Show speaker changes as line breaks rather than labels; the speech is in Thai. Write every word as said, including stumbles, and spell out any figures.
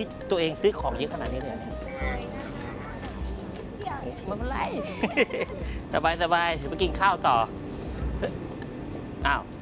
ตัวเองซื้อของเยอะขนาดนี้เลยเนี่ยไม่เป็นไร สบายสบายเดี๋ยวไปกินข้าวต่ออ้าว